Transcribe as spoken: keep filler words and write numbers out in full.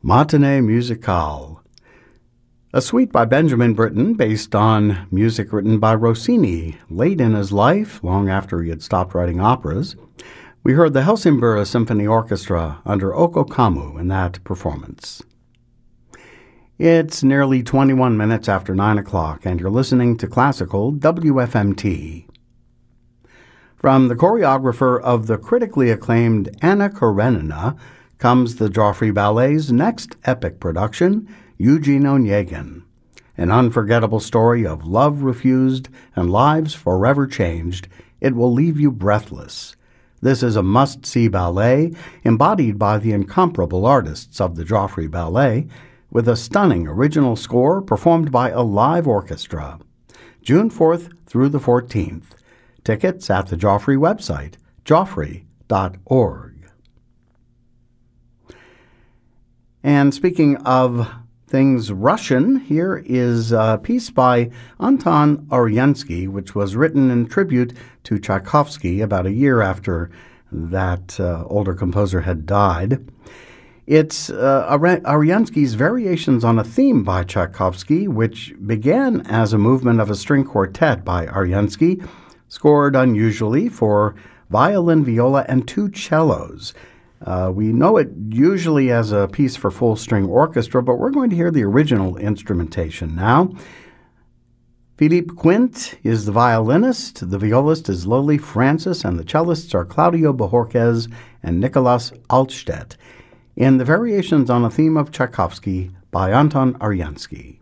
Matinée Musicale, a suite by Benjamin Britten based on music written by Rossini late in his life, long after he had stopped writing operas. We heard the Helsingborg Symphony Orchestra under Oko Kamu in that performance. It's nearly twenty-one minutes after nine o'clock, and you're listening to Classical W F M T. From the choreographer of the critically acclaimed Anna Karenina comes the Joffrey Ballet's next epic production, Eugene Onegin, an unforgettable story of love refused and lives forever changed. It will leave you breathless. This is a must-see ballet embodied by the incomparable artists of the Joffrey Ballet, with a stunning original score performed by a live orchestra. June fourth through the fourteenth. Tickets at the Joffrey website, joffrey dot org. And speaking of things Russian, here is a piece by Anton Arensky, which was written in tribute to Tchaikovsky about a year after that uh, older composer had died. It's uh, Arensky's variations on a theme by Tchaikovsky, which began as a movement of a string quartet by Arensky, scored unusually for violin, viola, and two cellos. Uh, we know it usually as a piece for full string orchestra, but we're going to hear the original instrumentation now. Philippe Quint is the violinist, the violist is Lily Francis, and the cellists are Claudio Bojorquez and Nicholas Altstedt, in the variations on a theme of Tchaikovsky by Anton Arensky.